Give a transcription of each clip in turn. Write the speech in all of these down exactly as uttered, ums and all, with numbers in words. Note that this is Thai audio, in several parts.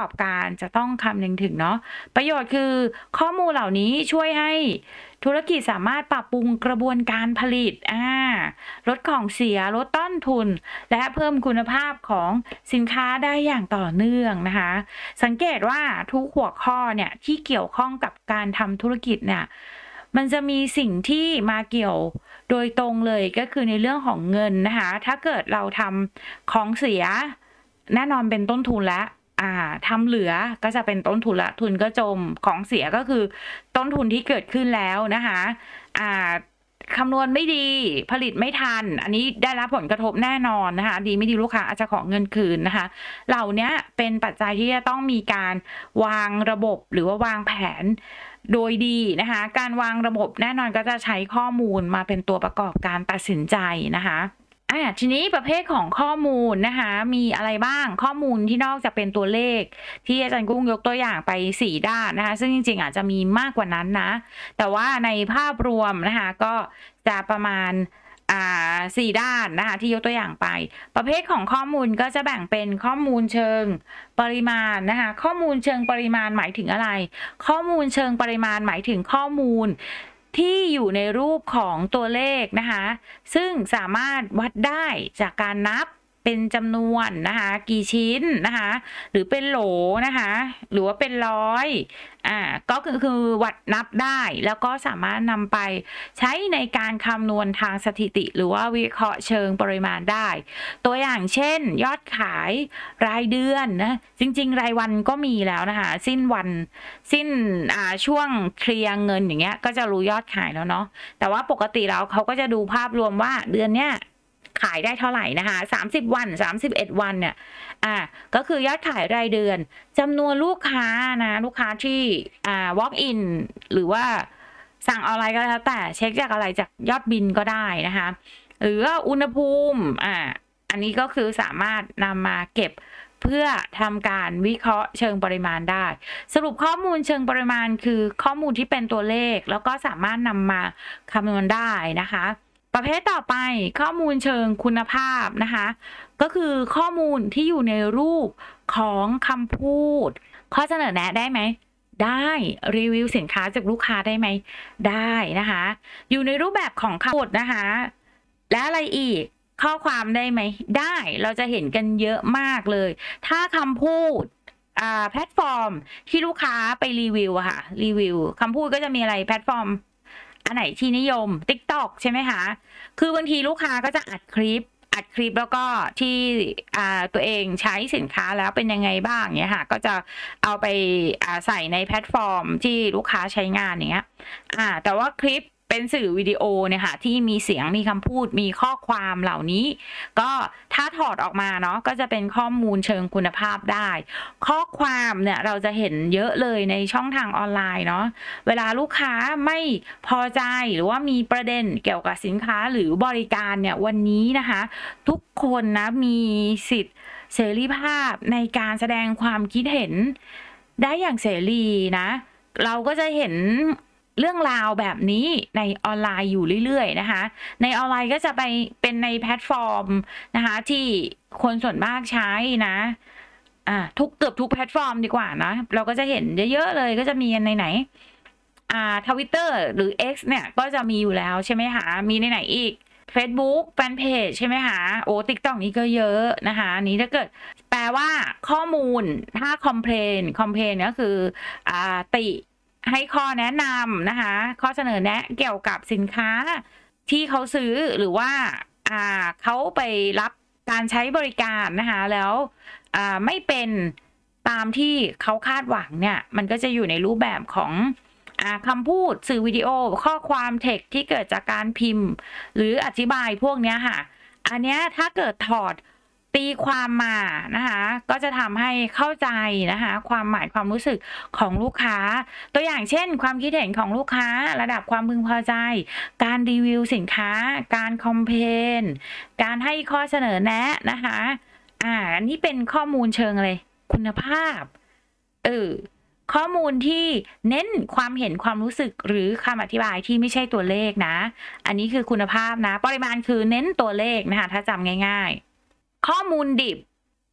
อบการจะต้องคำนึงถึงเนาะประโยชน์คือข้อมูลเหล่านี้ช่วยให้ธุรกิจสามารถปรับปรุงกระบวนการผลิตอ่าลดของเสียลดต้นทุนและเพิ่มคุณภาพของสินค้าได้อย่างต่อเนื่องนะคะสังเกตว่าทุกหัวข้อเนี่ยที่เกี่ยวข้องกับการทำธุรกิจเนี่ยมันจะมีสิ่งที่มาเกี่ยวโดยตรงเลยก็คือในเรื่องของเงินนะคะถ้าเกิดเราทำของเสียแน่นอนเป็นต้นทุนแล้วอ่าทำเหลือก็จะเป็นต้นทุนละทุนก็จมของเสียก็คือต้นทุนที่เกิดขึ้นแล้วนะคะอ่าคำนวณไม่ดีผลิตไม่ทันอันนี้ได้รับผลกระทบแน่นอนนะคะดีไม่ดีลูกค้าอาจจะขอเงินคืนนะคะเหล่านี้เป็นปัจจัยที่จะต้องมีการวางระบบหรือว่าวางแผนโดยดีนะคะการวางระบบแน่นอนก็จะใช้ข้อมูลมาเป็นตัวประกอบการตัดสินใจนะคะอ่าทีนี้ประเภทของข้อมูลนะคะมีอะไรบ้างข้อมูลที่นอกจากเป็นตัวเลขที่อาจารย์กุ้งยกตัวอย่างไปสี่ด้านนะคะซึ่งจริงๆอาจจะมีมากกว่านั้นนะแต่ว่าในภาพรวมนะคะก็จะประมาณอ่าสี่ด้านนะคะที่ยกตัวอย่างไปประเภทของข้อมูลก็จะแบ่งเป็นข้อมูลเชิงปริมาณนะคะข้อมูลเชิงปริมาณหมายถึงอะไรข้อมูลเชิงปริมาณหมายถึงข้อมูลที่อยู่ในรูปของตัวเลขนะคะซึ่งสามารถวัดได้จากการนับเป็นจำนวนนะคะกี่ชิ้นนะคะหรือเป็นโหลนะคะหรือว่าเป็นร้อยอ่าก็คือคือวัดนับได้แล้วก็สามารถนำไปใช้ในการคำนวณทางสถิติหรือว่าวิเคราะห์เชิงปริมาณได้ตัวอย่างเช่นยอดขายรายเดือนนะจริงๆรายวันก็มีแล้วนะคะสิ้นวันสิ้นอ่าช่วงเคลียร์เงินอย่างเงี้ยก็จะรู้ยอดขายแล้วเนาะแต่ว่าปกติแล้วเขาก็จะดูภาพรวมว่าเดือนเนี้ยขายได้เท่าไหร่นะคะสามสิบวันสามสิบเอ็ดวันเนี่ยอ่าก็คือยอดขายรายเดือนจำนวนลูกค้านะลูกค้าที่อ่า walk in หรือว่าสั่งออนไลน์ก็แล้วแต่เช็คจากอะไรจากยอดบินก็ได้นะคะหรือว่าอุณหภูมิอ่าอันนี้ก็คือสามารถนำมาเก็บเพื่อทำการวิเคราะห์เชิงปริมาณได้สรุปข้อมูลเชิงปริมาณคือข้อมูลที่เป็นตัวเลขแล้วก็สามารถนำมาคำนวณได้นะคะประเภทต่อไปข้อมูลเชิงคุณภาพนะคะก็คือข้อมูลที่อยู่ในรูปของคำพูดข้อเสนอแนะได้ไหมได้รีวิวสินค้าจากลูกค้าได้ไหมได้นะคะอยู่ในรูปแบบของคำพูดนะคะและอะไรอีกข้อความได้ไหมได้เราจะเห็นกันเยอะมากเลยถ้าคำพูดอ่าแพลตฟอร์มที่ลูกค้าไปรีวิวอะค่ะรีวิวคำพูดก็จะมีอะไรแพลตฟอร์มอันไหนที่นิยม TikTok ใช่ไหมคะคือบางทีลูกค้าก็จะอัดคลิปอัดคลิปแล้วก็ที่อ่าตัวเองใช้สินค้าแล้วเป็นยังไงบ้างเนี่ยค่ะก็จะเอาไปอ่าใส่ในแพลตฟอร์มที่ลูกค้าใช้งานอย่างเงี้ยอ่าแต่ว่าคลิปเป็นสื่อวิดีโอเนี่ยค่ะที่มีเสียงมีคำพูดมีข้อความเหล่านี้ก็ถ้าถอดออกมาเนาะก็จะเป็นข้อมูลเชิงคุณภาพได้ข้อความเนี่ยเราจะเห็นเยอะเลยในช่องทางออนไลน์เนาะเวลาลูกค้าไม่พอใจหรือว่ามีประเด็นเกี่ยวกับสินค้าหรือบริการเนี่ยวันนี้นะคะทุกคนนะมีสิทธิ์เสรีภาพในการแสดงความคิดเห็นได้อย่างเสรีนะเราก็จะเห็นเรื่องราวแบบนี้ในออนไลน์อยู่เรื่อยๆนะคะในออนไลน์ก็จะไปเป็นในแพลตฟอร์มนะคะที่คนส่วนมากใช้นะอ่าทุกเกือบทุกแพลตฟอร์มดีกว่านะเราก็จะเห็นเยอะๆเลยก็จะมีในไหนอ่า Twitter หรือ X เนี่ยก็จะมีอยู่แล้วใช่ไหมคะมีในไหนอีก Facebook แฟนเพจใช่ไหมคะโอ้ TikTok นี้ก็เยอะนะคะนี้ถ้าเกิดแปลว่าข้อมูลถ้า complain complain ก็คืออ่าติให้ข้อแนะนำนะคะข้อเสนอแนะเกี่ยวกับสินค้าที่เขาซื้อหรือว่าอ่าเขาไปรับการใช้บริการนะคะแล้วอ่าไม่เป็นตามที่เขาคาดหวังเนี่ยมันก็จะอยู่ในรูปแบบของคำพูดสื่อวิดีโอข้อความเท็กซ์ที่เกิดจากการพิมพ์หรืออธิบายพวกนี้ค่ะอันนี้ถ้าเกิดถอดตีความมานะคะก็จะทำให้เข้าใจนะคะความหมายความรู้สึกของลูกค้าตัวอย่างเช่นความคิดเห็นของลูกค้าระดับความพึงพอใจการรีวิวสินค้าการคอมเพนการให้ข้อเสนอแนะนะคะอ่าอันนี้เป็นข้อมูลเชิงอะไรคุณภาพเออข้อมูลที่เน้นความเห็นความรู้สึกหรือคำอธิบายที่ไม่ใช่ตัวเลขนะอันนี้คือคุณภาพนะปริมาณคือเน้นตัวเลขนะคะถ้าจำง่ายๆข้อมูลดิบ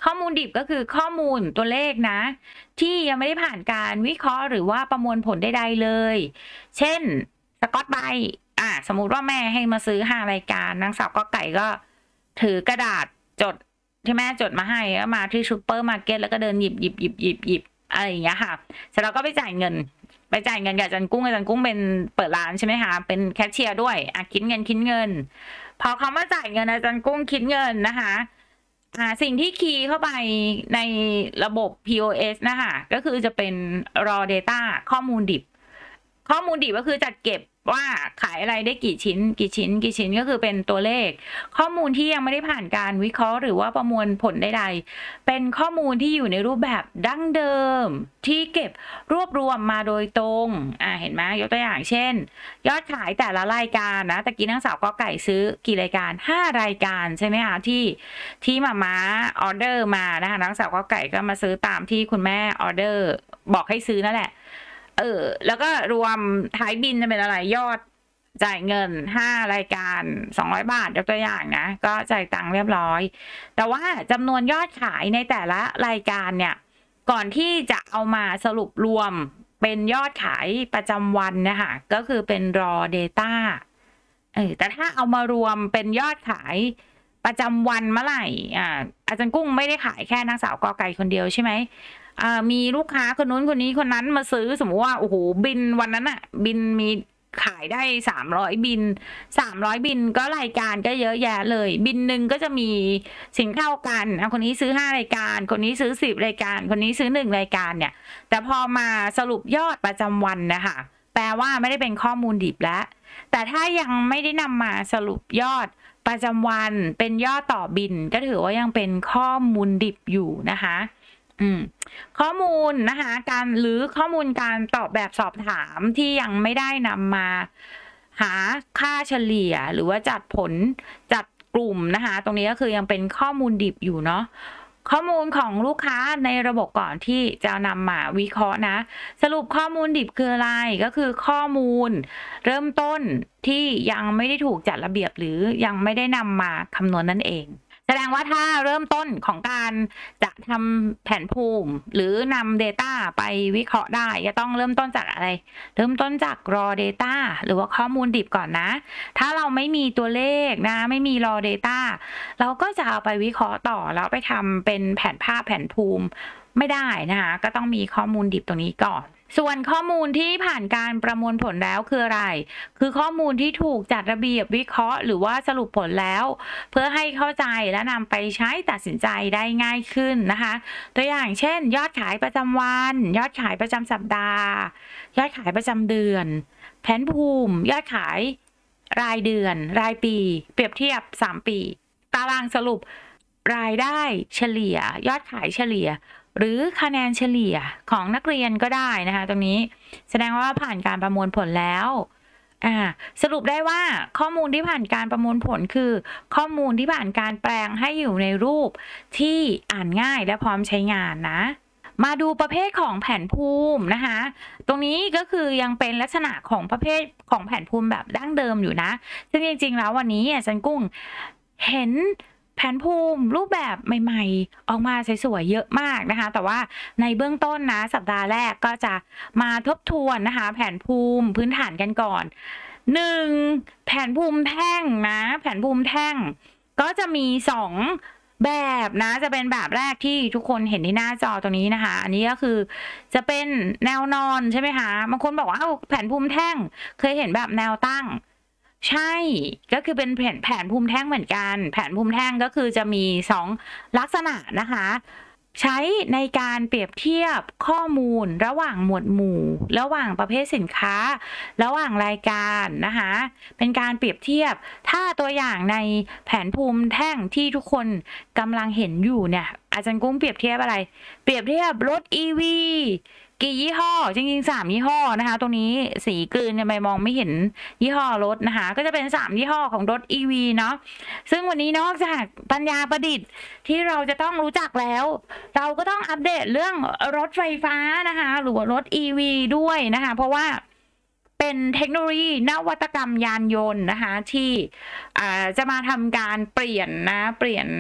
ข้อมูลดิบก็คือข้อมูลตัวเลขนะ ที่ยังไม่ได้ผ่านการวิเคราะห์หรือว่าประมวลผลใดๆเลย เช่นสกอตไบรท์อ่ะสมมุติว่าแม่ให้มาซื้อห้ารายการนางสาวก็ไก่ก็ถือกระดาษจดที่แม่จดมาให้แล้วมาที่ซูเปอร์มาร์เก็ตแล้วก็เดินหยิบหยิบหยิบหยิบหยิบอะไรอย่างเงี้ยค่ะเสร็จแล้วก็ไปจ่ายเงิน ไปจ่ายเงินกับอาจารย์กุ้งอาจารย์กุ้งเป็นเปิดร้านใช่ไหมคะเป็นแคชเชียร์ด้วยอ่ะคิดเงินคิดเงิน พอเขามาจ่ายเงินอาจารย์กุ้งคิดเงินนะคะอ่าสิ่งที่คีย์เข้าไปในระบบ พี โอ เอส นะคะก็คือจะเป็น raw data ข้อมูลดิบ ข้อมูลดิบก็คือจัดเก็บว่าขายอะไรได้กี่ชิ้น กี่ชิ้น กี่ชิ้นก็คือเป็นตัวเลข ข้อมูลที่ยังไม่ได้ผ่านการวิเคราะห์หรือว่าประมวลผลใดๆเป็นข้อมูลที่อยู่ในรูปแบบดั้งเดิม ที่เก็บรวบรวมมาโดยตรงอ่าเห็นไหมยกตัวอย่างเช่น ยอดขายแต่ละรายการนะตะกี้นางสาวก็ไก่ซื้อกี่รายการห้ารายการใช่ไหมคะที่ที่มาม้าออเดอร์มานะคะนางสาวก็ไก่ก็มาซื้อตามที่คุณแม่ออเดอร์บอกให้ซื้อนั่นแหละเออแล้วก็รวมท้ายบินจะเป็นอะไรยอดจ่ายเงินห้ารายการสองร้อยบาทยกตัวอย่างนะก็จ่ายตังค์เรียบร้อยแต่ว่าจำนวนยอดขายในแต่ละรายการเนี่ยก่อนที่จะเอามาสรุปรวมเป็นยอดขายประจำวันนะคะก็คือเป็น raw data เออแต่ถ้าเอามารวมเป็นยอดขายประจำวันเมื่อไหร่อ่าอาจารย์กุ้งไม่ได้ขายแค่นางสาวกอไก่คนเดียวใช่ไหมอ่ามีลูกค้าคนนู้นคนนี้คนนั้นมาซื้อสมมติว่าโอ้โหบินวันนั้นอะบินมีขายได้สามร้อยบินสามร้อยบินก็รายการก็เยอะแยะเลยบินหนึ่งก็จะมีสินเท่ากันอ่ะคนนี้ซื้อห้ารายการคนนี้ซื้อสิบรายการคนนี้ซื้อหนึ่งรายการเนี่ยแต่พอมาสรุปยอดประจำวันนะคะแปลว่าไม่ได้เป็นข้อมูลดิบแล้วแต่ถ้ายังไม่ได้นำมาสรุปยอดประจำวันเป็นยอดต่อบินก็ถือว่ายังเป็นข้อมูลดิบอยู่นะคะอืมข้อมูลนะคะการหรือข้อมูลการตอบแบบสอบถามที่ยังไม่ได้นำมาหาค่าเฉลี่ยหรือว่าจัดผลจัดกลุ่มนะคะตรงนี้ก็คือยังเป็นข้อมูลดิบอยู่เนาะข้อมูลของลูกค้าในระบบก่อนที่จะนำมาวิเคราะห์นะสรุปข้อมูลดิบคืออะไรก็คือข้อมูลเริ่มต้นที่ยังไม่ได้ถูกจัดระเบียบหรือยังไม่ได้นำมาคำนวณนั่นเองแสดงว่าถ้าเริ่มต้นของการจะทำแผนภูมิหรือนำ Data ไปวิเคราะห์ได้จะต้องเริ่มต้นจากอะไรเริ่มต้นจาก raw data หรือว่าข้อมูลดิบก่อนนะถ้าเราไม่มีตัวเลขนะไม่มี raw data เราก็จะเอาไปวิเคราะห์ต่อแล้วไปทำเป็นแผนภาพแผนภูมิไม่ได้นะคะก็ต้องมีข้อมูลดิบตรงนี้ก่อนส่วนข้อมูลที่ผ่านการประมวลผลแล้วคืออะไรคือข้อมูลที่ถูกจัดระเบียบวิเคราะห์หรือว่าสรุปผลแล้วเพื่อให้เข้าใจและนำไปใช้ตัดสินใจได้ง่ายขึ้นนะคะตัวอย่างเช่นยอดขายประจำวันยอดขายประจำสัปดาห์ยอดขายประจำเดือนแผนภูมิยอดขายรายเดือนรายปีเปรียบเทียบสามปีตารางสรุปรายได้เฉลี่ยยอดขายเฉลี่ยหรือคะแนนเฉลี่ยของนักเรียนก็ได้นะคะตรงนี้แสดงว่าผ่านการประมวลผลแล้วอ่าสรุปได้ว่าข้อมูลที่ผ่านการประมวลผลคือข้อมูลที่ผ่านการแปลงให้อยู่ในรูปที่อ่านง่ายและพร้อมใช้งานนะมาดูประเภทของแผนภูมินะคะตรงนี้ก็คือยังเป็นลักษณะของประเภทของแผนภูมิแบบดั้งเดิมอยู่นะซึ่งจริงๆแล้ววันนี้อาจารย์กุ้งเห็นแผนภูมิรูปแบบใหม่ๆออกมาสวยๆเยอะมากนะคะแต่ว่าในเบื้องต้นนะสัปดาห์แรกก็จะมาทบทวนนะคะแผนภูมิพื้นฐานกันก่อนหนึ่งแผนภูมิแท่งนะแผนภูมิแท่งก็จะมีสองแบบนะจะเป็นแบบแรกที่ทุกคนเห็นที่หน้าจอตรงนี้นะคะอันนี้ก็คือจะเป็นแนวนอนใช่ไหมคะบางคนบอกว่าเอาแผนภูมิแท่งเคยเห็นแบบแนวตั้งใช่ก็คือเป็นแผนแผนภูมิแท่งเหมือนกันแผนภูมิแท่งก็คือจะมีสองลักษณะนะคะใช้ในการเปรียบเทียบข้อมูลระหว่างหมวดหมู่ระหว่างประเภทสินค้าระหว่างรายการนะคะเป็นการเปรียบเทียบถ้าตัวอย่างในแผนภูมิแท่งที่ทุกคนกำลังเห็นอยู่เนี่ยอาจารย์กุ้งเปรียบเทียบอะไรเปรียบเทียบรถ อี วี กี่ยี่ห้อจริงๆสามยี่ห้อนะคะตรงนี้สีกลืนทำไมมองไม่เห็นยี่ห้อรถนะคะก็จะเป็นสามยี่ห้อของรถ อี วี เนาะซึ่งวันนี้นอกจากปัญญาประดิษฐ์ที่เราจะต้องรู้จักแล้วเราก็ต้องอัปเดตเรื่องรถไฟฟ้านะคะหรือว่ารถ อี วี ด้วยนะคะเพราะว่าเป็นเทคโนโลยีนวัตกรรมยานยนต์นะคะที่จะมาทำการเปลี่ยนนะเปลี่ยน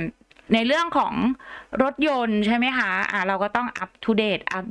ในเรื่องของรถยนต์ใช่ไหมคะอ่าเราก็ต้อง up to date อัป